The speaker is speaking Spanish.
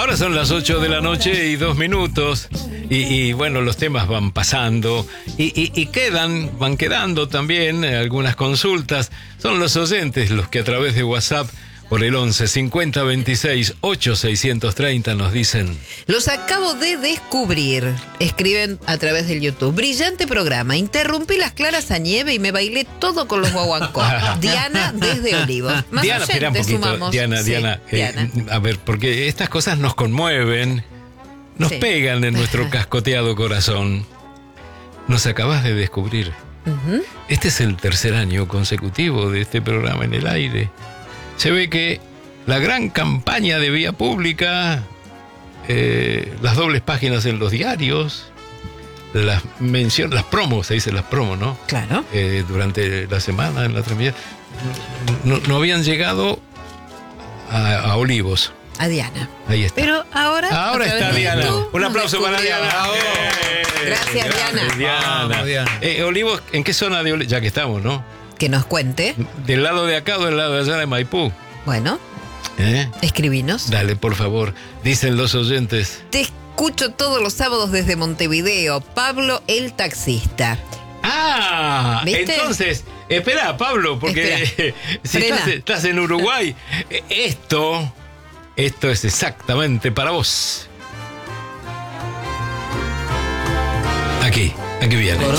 Ahora son las 8 de la noche y 2 minutos. Y bueno, los temas van pasando y van quedando también algunas consultas. Son los oyentes los que a través de WhatsApp por el 11 50 26 8 630 nos dicen: los acabo de descubrir. Escriben a través del YouTube. Brillante programa. Interrumpí las claras a nieve y me bailé todo con los guaguancos. Diana desde Olivos. Más Diana, espera un poquito. sumamos. Diana, Sí, Diana. Diana. A ver, porque estas cosas nos conmueven, nos Sí. pegan en nuestro cascoteado corazón. Nos acabas de descubrir. Ujú. Este es el tercer año consecutivo de este programa en el aire. Se ve que la gran campaña de vía pública, las dobles páginas en los diarios, las promos, se dice las promos, ¿no? Claro. Durante la semana en la transmisión, no habían llegado a Olivos. A Diana. Ahí está. Pero ahora a Ahora través está de Diana. YouTube Un nos aplauso para descubrió. Diana. Gracias, Gracias, Diana. Diana. Diana. Olivos, ¿en qué zona de Olivos? Ya que estamos, ¿no? Que nos cuente. ¿Del lado de acá o del lado de allá de Maipú? Bueno, ¿Eh? escribinos. Dale, por favor. Dicen los oyentes. Te escucho todos los sábados desde Montevideo. Pablo el taxista. Ah, ¿Viste? entonces, espera, Pablo, porque si Frena. estás en Uruguay, esto es exactamente para vos. Aquí viene.